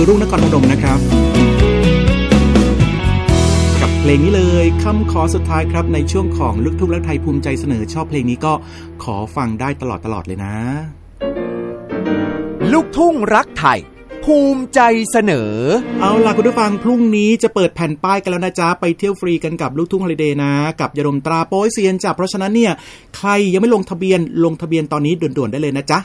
รุ่งนครพนมนะครับกับเพลงนี้เลยคำขอสุดท้ายครับในช่วงของลูกทุ่งรักไทยภูมิใจเสนอชอบเพลงนี้ก็ขอฟังได้ตลอดเลยนะลูกทุ่งรักไทยภูมิใจเสนอเอาล่ะคุณผู้ฟังพรุ่งนี้จะเปิดแผ่นป้ายกันแล้วนะจ๊ะไปเที่ยวฟรีกันกับลูกทุ่งฮอลิเดย์นะกับยาดมตราโป๊ยเซียนจ้ะเพราะฉะนั้นเนี่ยใครยังไม่ลงทะเบียนตอนนี้ด่วนๆได้เลยนะจ๊ะ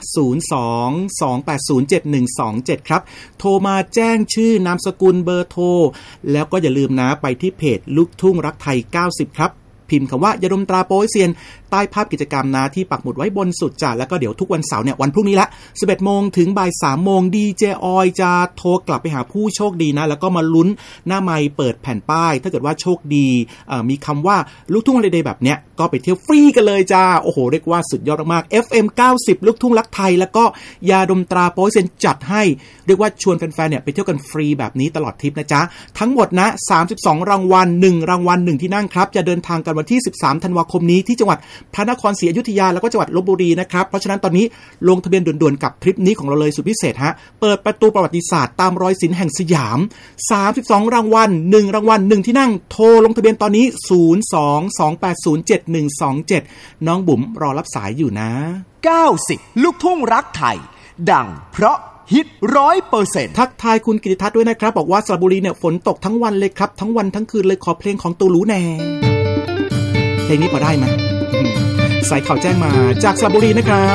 02-280-7127ครับโทรมาแจ้งชื่อนามสกุลเบอร์โทรแล้วก็อย่าลืมนะไปที่เพจลูกทุ่งรักไทย90ครับพิมพ์คำว่ายาดมตราโป๊ยเซียนใต้ภาพกิจกรรมนะที่ปักหมุดไว้บนสุดจ้ะแล้วก็เดี๋ยวทุกวันเสาร์เนี่ยวันพรุ่งนี้ละ 11:00 นถึงบ่าย 3:00 นดีเจออยจะโทรกลับไปหาผู้โชคดีนะแล้วก็มาลุ้นหน้าไมค์เปิดแผ่นป้ายถ้าเกิดว่าโชคดีมีคำว่าลูกทุ่งฮอลิเดย์แบบเนี้ยก็ไปเที่ยวฟรีกันเลยจ้าโอ้โหเรียกว่าสุดยอดมาก FM 90ลูกทุ่งรักไทยแล้วก็ยาดมตราโป๊ยเซียนจัดให้เรียกว่าชวนแฟนๆเนี่ยไปเที่ยวกันฟรีแบบนี้ตลอดทริปนะจ๊ะทั้งหมดนะ32รางวัล1รางวัล1ที่นั่งครับจะเดินทางกันวันที่13ธันวาคมนี้ที่จังหวัดพระนครศรีอยุธยาแล้วก็จังหวัดลพบุรีนะครับเพราะฉะนั้นตอนนี้ลงทะเบียนด่วนๆกับทริปนี้ของเราเลยสุดพิเศษฮะเปิดประตูประวัติศาสตร์ตามรอยศิลป์แห่งสยาม32รางวัล1รางวัล1ที่นั่งโทรลงทะเบียนตอนนี้02-280-7127น้องบุ๋มรอรับสายอยู่นะ 90ลูกทุ่งรักไทยดังเพราะฮิต 100% ทักทายคุณกิติทัศน์ด้วยนะครับบอกว่าสระบุรีเนี่ยฝนตกทั้งวันเลยครับทั้งวันทั้งคืนเลยขอเพลงของตูรูแน่เพลงนี้พอได้ไหมสายข่าวแจ้งมาจากสระบุรีนะครับ